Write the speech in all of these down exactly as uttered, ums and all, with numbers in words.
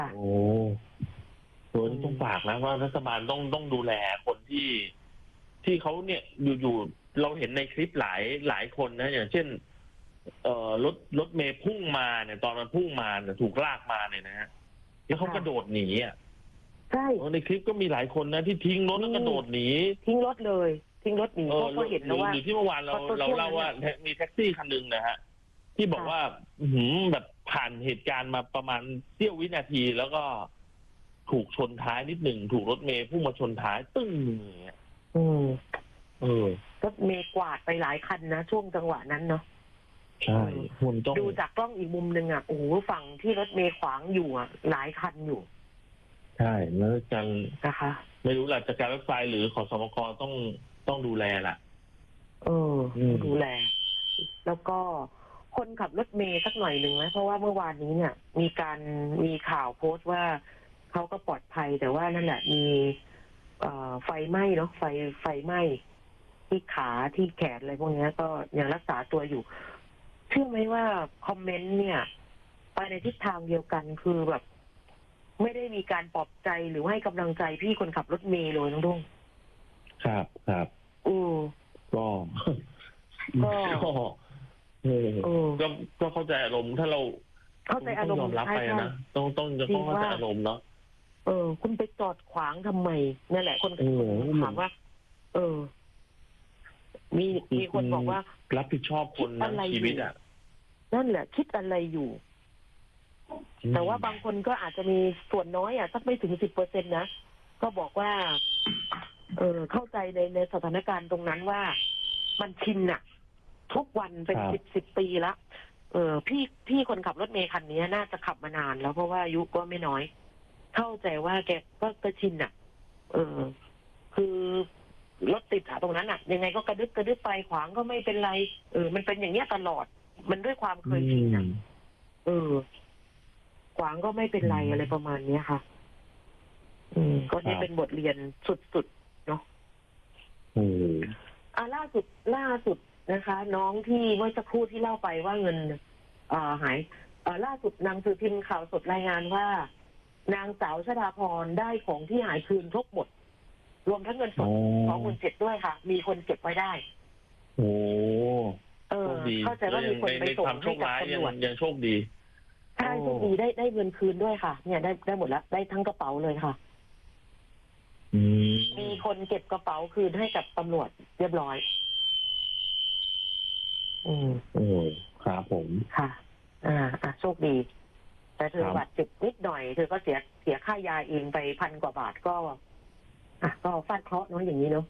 โอ้โหต้องฝากนะว่ารัฐบาลต้องต้องดูแลคนที่ที่เขาเนี่ยอยู่ๆเราเห็นในคลิปหลายหลายคนนะอย่างเช่นเอ่อรถรถเมย์พุ่งมาเนี่ยตอนมันพุ่งมาเนี่ยถูกลากมาเนี่ยนะฮะแล้วเขากระโดดหนีอ่ะใช่ในคลิปก็มีหลายคนนะที่ทิ้งรถแล้วกระโดดหนีทิ้งรถเลยทิ้งรถหนีเพราะเขาเห็นแล้วว่าหรือที่เมื่อวานเราเราเล่าว่ามีแท็กซี่คันหนึ่งนะฮะที่บอกว่าหืมแบบผ่านเหตุการณ์มาประมาณเสี้ยววินาทีแล้วก็ถูกชนท้ายนิดหนึ่งถูกรถเมย์พุ่งมาชนท้ายตึ้งอย่างเงี้ยอืมเออรถเมย์กวาดไปหลายคันนะช่วงจังหวะนั้นเนาะใช่ผมต้องดูจากกล้องอีกมุมหนึ่งอ่ะโอ้โหฝั่งที่รถเมย์ขวางอยู่อ่ะหลายคันอยู่ใช่แล้วการนะคะไม่รู้หลักจากการรถไฟหรือขอสมกต้องต้องดูแลล่ะเออดูแลแล้วก็คนขับรถเมย์สักหน่อยหนึ่งไหมเพราะว่าเมื่อวานนี้เนี่ยมีการมีข่าวโพสต์ว่าเขาก็ปลอดภัยแต่ว่านั่นแหละมีไฟไหม้เนาะไฟไฟไหม้ที่ขาที่แขนอะไรพวกนี้ก็ยังรักษาตัวอยู่เชื่อไหมว่าคอมเมนต์เนี่ยไปในทิศทางเดียวกันคือแบบไม่ได้มีการปลอบใจหรือให้กำลังใจพี่คนขับรถเมล์เลยน้องดุ้งครับครับอือก็ก็ก็ก็เข้าใจอารมณ์ถ้าเราเข้าใจอารมณ์ยอมรับไปนะต้องต้องจะต้องเข้าใจอารมณ์เนาะเออคุณไปจอดขวางทำไมนั่นแหละคนถามว่าเออมีมีคนบอกว่ารับผิดชอบคนทั้งชีวิตอ่ะนั่นแหละคิดอะไรอยู่แต่ว่าบางคนก็อาจจะมีส่วนน้อยอ่ะสักไม่ถึงสิบเปอร์เซ็นต์นะก็บอกว่าเออเข้าใจในในสถานการณ์ตรงนั้นว่ามันชินอ่ะทุกวันเป็นสิบสิบปีละเออพี่พี่คนขับรถเมล์คันนี้น่าจะขับมานานแล้วเพราะว่าอายุก็ไม่น้อยเข้าใจว่าแกก็กระชินอ่ะเออคือรถติดอะตรงนั้นอะยังไงก็กระดึ๊บกระดึ๊บไปขวางก็ไม่เป็นไรเออมันเป็นอย่างเนี้ยตลอดมันด้วยความเคยชินอะเออขวางก็ไม่เป็นไรอะไรประมาณนี้ค่ะอืมก็นี่เป็นบทเรียนสุดๆเนาะอืมอ่าล่าสุดล่าสุดนะคะ น้องที่เมื่อสักครู่ที่เล่าไปว่าเงินอ่าหายอ่าล่าสุดนางสือพิมพ์ข่าวสดรายงานว่านางสาวชฎาพรได้ของที่หายคืนครบหมดรวมทั้งเงินสดสองหมื่นเจ็ดด้วยค่ะมีคนเก็บไว้ได้โอ้เออเข้าใจว่ามีคนไปส่งให้กับตำรวจยังโชคดีใช่โชคดีได้ได้เงินคืนด้วยค่ะเนี่ยได้ได้หมดแล้วได้ทั้งกระเป๋าเลยค่ะมีคนเก็บกระเป๋าคืนให้กับตำรวจเรียบร้อยอืมโอ้ครับผมค่ะอ่าอ่ะโชคดีแต่เธอบาดเจ็บนิดหน่อยเธอก็เสียเสียค่ายาเองไปพันกว่าบาทก็อ่ะก็ฟาดเคราะห์เนาะอย่างนี้เนาะ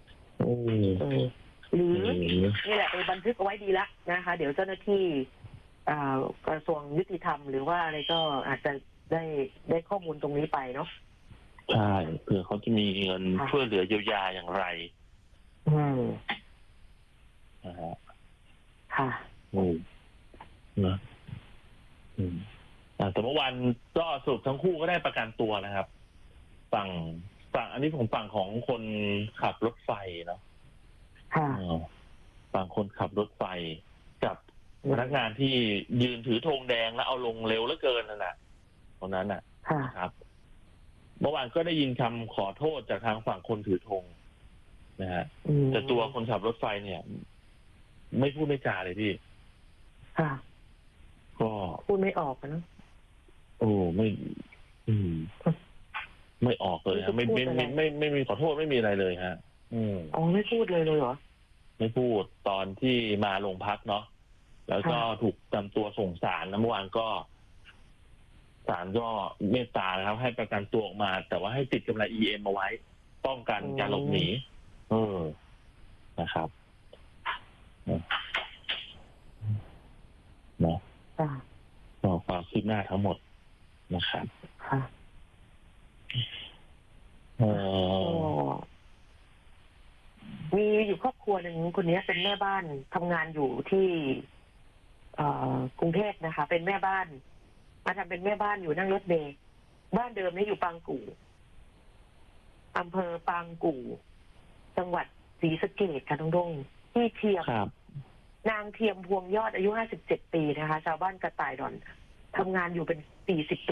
หรือนี่แหละไปบันทึกเอาไว้ดีละนะคะเดี๋ยวเจ้าหน้าที่กระทรวงยุติธรรมหรือว่าอะไรก็อาจจะได้ได้ข้อมูลตรงนี้ไปเนาะใช่เผื่อเขาจะมีเงินช่วยเหลือเยียวยาอย่างไรอืมนะฮะค่ะอืมนะอืมแต่เมื่อวานก็สรุปทั้งคู่ก็ได้ประกันตัวนะครับฝั่งฝั่งอันนี้ของฝั่งของคนขับรถไฟเนาะฝั่งคนขับรถไฟกับพนักงานที่ยืนถือธงแดงแล้วเอาลงเร็วเหลือเกินนั่นแหละตรงนั้นน่ะครับเมื่อวานก็ได้ยินคำขอโทษจากทางฝั่งคนถือธงนะฮะแต่ตัวคนขับรถไฟเนี่ยไม่พูดไม่จาเลยพี่ค่ะก็พูดไม่ออกนะโอ้ไม่อืมไม่ออกเลยฮะไม่ไม่ไม่ไม่ไม่มีขอโทษไม่มีอะไรเลยฮะอืมอ๋อไม่พูดเลยเลยเหรอไม่พูดตอนที่มาโรงพักเนาะแล้วก็ถูกนำตัวส่งศาลนะเมื่อวานก็ศาลก็เมตตานะครับให้ประกันตัวออกมาแต่ว่าให้ติดกำไร อี เอ็ม เอาไว้ป้องกันการหลบหนีเออนะครับเนาะก็ความคืบหน้าทั้งหมดนะครับค่ะมีอยู่ครอบครัวหนึ่งคนนี้เป็นแม่บ้านทำงานอยู่ที่กรุงเทพนะคะเป็นแม่บ้านมาทำเป็นแม่บ้านอยู่นั่งรถเมล์บ้านเดิมนี่อยู่ปางกู่อำเภอปางกู่จังหวัดศรีสะเกษค่ะน้องดงที่เทียมนางเทียมพวงยอดอายุห้าสิบเจ็ดปีนะคะชาวบ้านกระต่ายดอนทำงานอยู่เป็นสี่สิบปี